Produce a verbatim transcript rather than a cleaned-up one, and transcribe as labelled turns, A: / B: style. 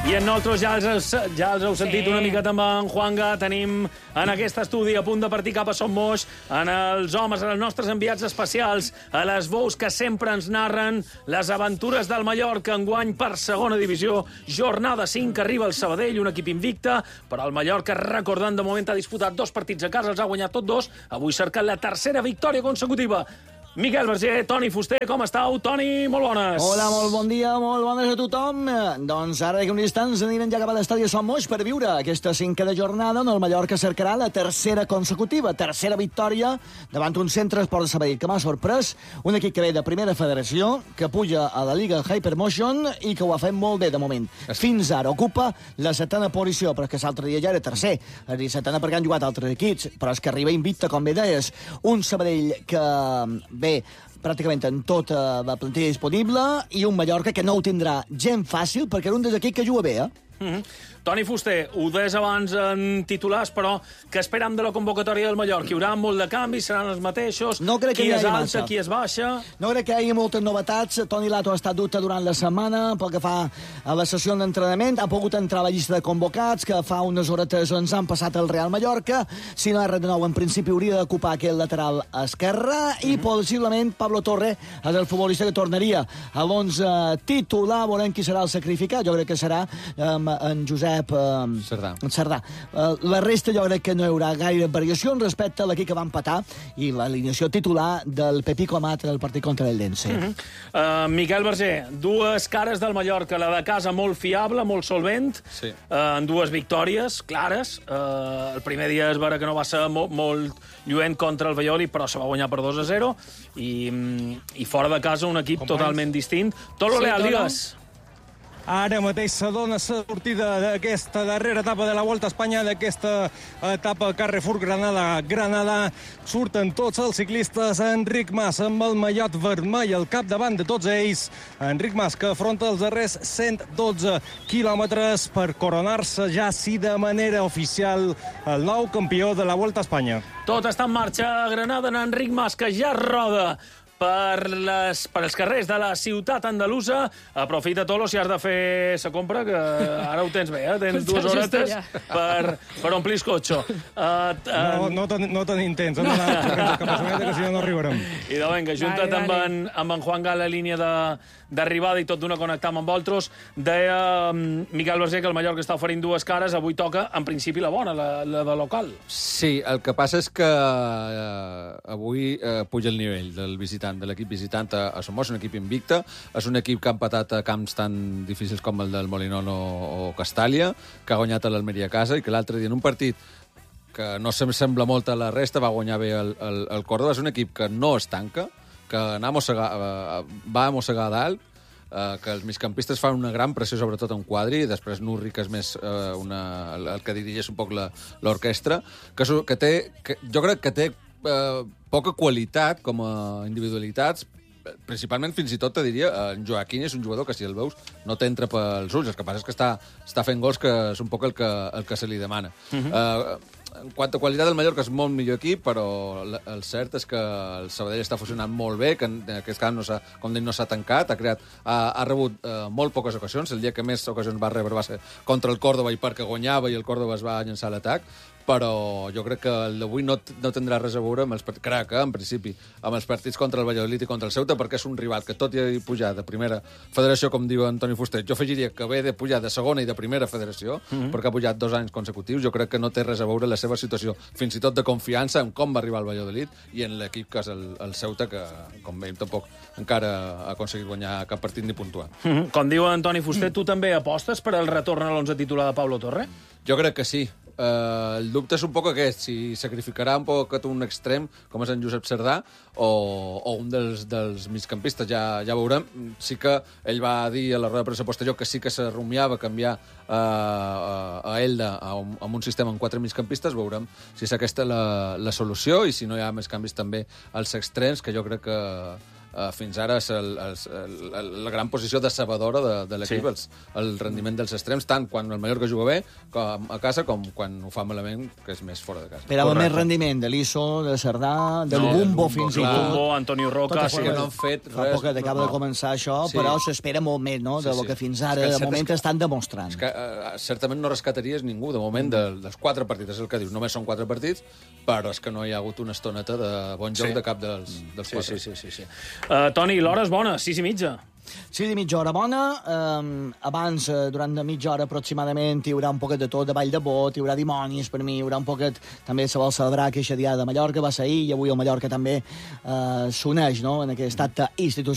A: I en nosaltres ja els, ja els heu sentit sí. una miqueta amb en Juanga. Tenim en aquest estudi a punt de partir cap a Son Moix, en els homes, en els nostres enviats especials, a les veus que sempre ens narren les aventures del Mallorca enguany per segona divisió. Jornada cinc, arriba el Sabadell, un equip invicte, però el Mallorca, recordant, de moment ha disputat dos partits a casa, els ha guanyat tots dos, avui cercant la tercera victòria consecutiva. Miquel Verger, Toni Fuster, com estàu? Toni, molt bones.
B: Hola, molt bon dia, molt bones a tothom. Doncs ara d'aquí uns instants anirem ja cap a l'estadi de Son Moix per viure aquesta cinquena jornada on el Mallorca cercarà la tercera consecutiva, tercera victòria davant un centre esport de Sabadell que m'ha sorprès, un equip que ve de primera federació, que puja a la Lliga Hypermotion i que ho ha fet molt bé de moment. Fins ara ocupa la setena posició, però és que l'altre dia ja era tercer, és a dir, setena perquè han jugat altres equips, però és que arriba invicta, com bé deies, un Sabadell que ve pràcticament en tota la plantilla disponible i un Mallorca que no ho tindrà gent fàcil perquè era un dels equips que juga bé, eh?
A: Mm-hmm. Toni Fuster, ho deies abans en titulars, però què esperam de la convocatòria del Mallorca? Hi haurà molt de canvis, seran els mateixos?
B: No crec que
A: qui
B: hi
A: és
B: hagi
A: alta,
B: massa.
A: qui és baixa?
B: No crec que hi hagi moltes novetats. Toni Lato ha estat dubte durant la setmana pel que fa a la sessió d'entrenament. Ha pogut entrar a la llista de convocats, que fa unes horetes ens han passat el Real Mallorca. Si no R de nou, en principi hauria d'ocupar aquest lateral esquerre i mm-hmm. possiblement Pablo Torre és el futbolista que tornaria a l'onze titular. Veurem qui serà el sacrificat. Jo crec que serà um, en Josep um,
C: Cerdà.
B: Cerdà. Uh, la resta jo crec que no hi haurà gaire variacions respecte a l'equip que va empatar i l'alineació titular del Pepico Amat en el partit contra l'Eldense.
A: Mm-hmm. uh, Miquel Verger, dues cares del Mallorca, la de casa molt fiable, molt solvent,
C: sí.
A: uh, en dues victòries clares. Uh, el primer dia es veure que no va ser molt, molt lluent contra el Valladolid, però se va guanyar per dos a zero, i, i fora de casa un equip
D: Companys.
A: totalment distint. Tot lo
D: Sí,
A: Leal,
D: Tolo.
A: digues.
D: Ara mateix se dona sortida d'aquesta darrera etapa de la Volta a Espanya, d'aquesta etapa Carrefour Granada-Granada. Surten tots els ciclistes. Enric Mas amb el mallot vermell al capdavant de tots ells. Enric Mas, que afronta els darrers cent dotze quilòmetres per coronar-se ja sí de manera oficial el nou campió de la Volta a Espanya.
A: Tot està en marxa a Granada, en Enric Mas, que ja roda per, les, per els carrers de la ciutat andalusa. Aprofita, Tolo, si has de fer sa compra, que ara ho tens bé, eh? Tens dues horetes per, per omplir el cotxe. Uh,
D: uh... No, no, ten, no tenim temps, hem d'anar corrents cap a Soneta, que si no no arribarem.
A: I de vinga, junta't amb en, amb en Juan Gal, la línia de, d'arribada i tot d'una connectar amb vosaltres. Deia um, Miquel Verger que el Mallorca està oferint dues cares, avui toca, en principi, la bona, la, la de local.
C: Sí, el que passa és que eh, avui eh, puja el nivell del visitant, de l'equip visitant a, a Son Moix, un equip invicte, és un equip que ha empatat a camps tan difícils com el del Molinón o, o Castàlia, que ha guanyat a l'Almeria a casa i que l'altre dia en un partit que no se'm sembla molt a la resta va guanyar bé el, el, el Córdoba. És un equip que no es tanca, que anar a mossegar, va a mossegar a dalt, eh, que els migcampistes fan una gran pressió sobretot en quadri, i després Nurri, que és més eh, una, el que dirigeix un poc l'orquestra, que, que té, que, jo crec que té eh, poca qualitat com a individualitats, principalment, fins i tot, te diria, en Joaquín és un jugador que, si el veus, no t'entra pels ulls. El que passa és que està, està fent gols, que és un poc el que, el que se li demana. Uh-huh. uh, en quant a qualitat, el Mallorca és molt millor equip, però el cert és que el Sabadell està funcionant molt bé, que en aquest cas, no s'ha, com dic, no s'ha tancat, ha creat, ha, ha rebut uh, molt poques ocasions. El dia que més ocasions va rebre va ser contra el Córdoba, i perquè guanyava i el Córdoba es va llançar a l'atac, però jo crec que el d'avui no, no tindrà res a veure amb els partits, crec, eh, en principi, amb els partits contra el Valladolid i contra el Ceuta, perquè és un rival que, tot i pujar de primera federació, com diu Antoni Fuster, jo afegiria que ve de pujar de segona i de primera federació, mm-hmm. perquè ha pujat dos anys consecutius. Jo crec que no té res a veure la seva situació, fins i tot de confiança, en com va arribar el Valladolid i en l'equip que és el, el Ceuta, que, com veiem, tampoc encara ha aconseguit guanyar cap partit ni puntuar.
A: Mm-hmm. Com diu Antoni Fuster, tu també apostes per el retorn a l'onze titular de Pablo Torre?
C: Jo crec que sí. Uh, el dubte és un poc aquest, si sacrificarà un poc un extrem, com és en Josep Cerdà, o, o un dels, dels migcampistes, ja, ja veurem. Sí que ell va dir a la roda de premsa posterior que sí que se rumiava canviar uh, a Elda a un, a un sistema amb quatre migcampistes. Veurem si és aquesta la, la solució, i si no hi ha més canvis també als extrems, que jo crec que uh, fins ara és el, el, el, la gran posició decebedora de, de l'equip, sí. el, el rendiment dels extrems, tant quan el Mallorca juga bé com a casa com quan ho fa malament, que és més fora de casa.
B: Esperava més rendiment de l'Iso, de Cerdà, del
A: no,
B: Bumbo,
A: Bumbo
B: fins i
A: tot.
B: tot.
A: Bumbo, Antonio Roca...
C: Sí que no han fet
B: Fa
C: res.
B: poc que acaba no. de començar això, sí. però s'espera molt més, no?, de
C: sí, sí.
B: lo que fins ara, de moment, que... estan demostrant.
C: És que uh, certament no rescataries ningú, de moment, de, dels quatre partits, és el que dius, només són quatre partits, però és que no hi ha hagut una estoneta de bon joc sí. de cap dels, dels
A: sí,
C: quatre.
A: Sí, sí, sí, sí. Uh, Toni, l'hora és bona, sis i mitja.
B: Sí, de mitja hora bona. Um, abans, uh, durant de mitja hora aproximadament, hi haurà un poquet de tot, de ball de bot, hi haurà dimonis, per mi, hi haurà un poquet... També se vol celebrar que aquesta dia de Mallorca va ser ahir, i avui el Mallorca també uh, s'uneix, no?, en aquest acte institucional.